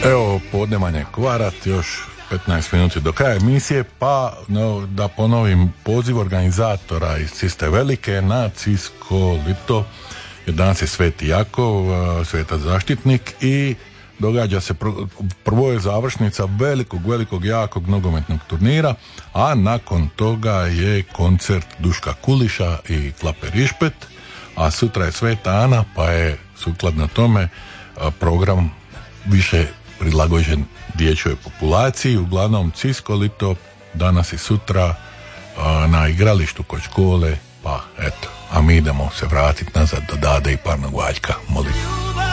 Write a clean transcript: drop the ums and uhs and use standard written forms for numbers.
Evo, podnemanje kvarat, još 15 minuti do kraja emisije, pa da ponovim poziv organizatora iz Ciste Velike na Cisko Lito, jer danas je Sveti Jakov, sveta zaštitnik, i događa se prvo je završnica velikog, jakog nogometnog turnira, a nakon toga je koncert Duška Kuliša i Klape Rišpet, a sutra je Sveta Ana, pa je sukladno tome program više prilagođen dječjoj populaciji. Uglavnom Cisko Lito danas i sutra na igralištu kod škole, pa eto, a mi idemo se vratiti nazad do Dade i Parnog Valjka, molim.